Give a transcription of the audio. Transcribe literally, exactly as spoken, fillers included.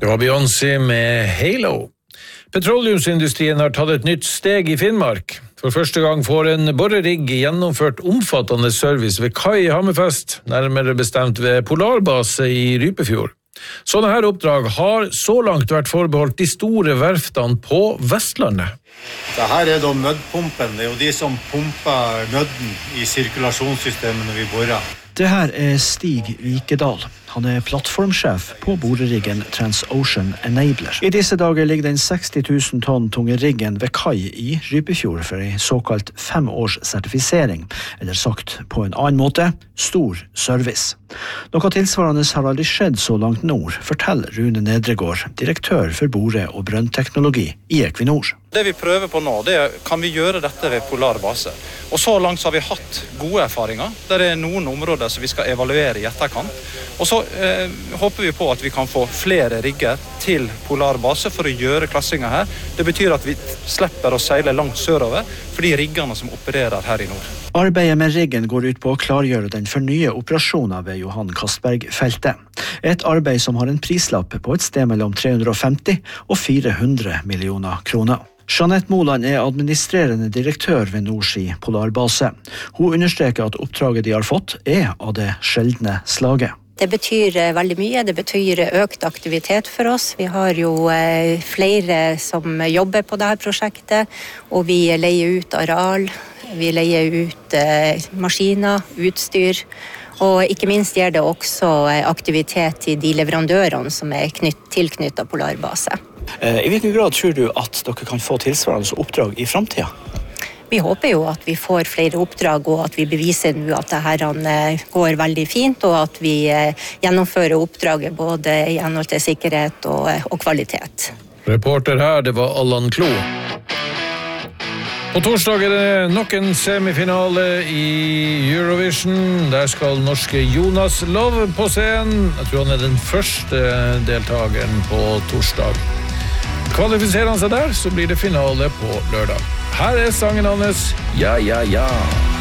Det var Beyoncé med Halo. Petroleumsindustrien har tatt et nytt steg i Finnmark. For første gang får en borerigg gjennomført omfattende service ved kai i Hammerfest, nærmere bestemt ved Polarbase i Rypefjord. Sånne her oppdrag har så langt vært forbeholdt de store verftene på Vestlandet. Dette er da nødpumpen, det er jo de som pumper nøden i sirkulasjonssystemet når vi borer. Det her er Stig Vikedal. Han er plattformsjef på boreriggen Transocean Enabler. I disse dager ligger den seksti tusen tonn tunge riggen ved kai i Rypefjord for en såkalt fem års sertifisering, eller sagt på en annen måte, stor service. Noe tilsvarende har aldri skjedd så langt nord, forteller Rune Nedregård, direktør for bore- og brønnteknologi i Equinor. Det vi prøver på nå, det er kan vi gjøre dette ved Polarbase. Og så langt så har vi hatt gode erfaringer. Der er noen områder som vi skal evaluere i etterkant. Og så eh, håper vi på at vi kan få flere rigger til Polarbase for å gjøre klassinga her. Det betyr at vi slipper å seile langt sørover for de riggene som opererer her i nord. Arbeidet med riggen går ut på å klargjøre den for nye operasjoner ved Johan Castberg-feltet. Et arbeid som har en prislapp på et sted mellom tre hundre og femti og fire hundre millioner kroner. Jeanette Moland er administrerende direktør ved Nordski Polarbase. Hun understreker at oppdraget de har fått er av det sjeldne slaget. Det betyr veldig mye, det betyr økt aktivitet for oss. Vi har jo flere som jobber på dette prosjektet, og vi leier ut areal, vi leier ut maskiner, utstyr, og ikke minst gir det også aktivitet til de leverandørene som er knytt, tilknyttet Polarbase. I hvilken grad tror du at dere kan få tilsvarende oppdrag i fremtiden? Vi håper jo at vi får flere oppdrag, og at vi beviser nå at dette går veldig fint, og at vi gjennomfører oppdraget både i henhold til sikkerhet og, og kvalitet. Reporter her, det var Allan Klo. På torsdag er det nok en semifinale i Eurovision. Der skal norske Jonas Love på scenen. Jeg tror han er den første deltakeren på torsdag. Kvalifiserer han seg der, så blir det finale på lørdag. Her er sangen hans Ja, ja, ja.